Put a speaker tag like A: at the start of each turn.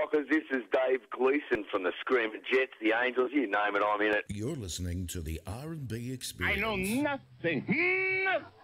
A: Rockers. This is Dave Gleeson from the Screaming Jets, the Angels, you name it, I'm in it.
B: You're listening to the R&B Experience.
C: I know nothing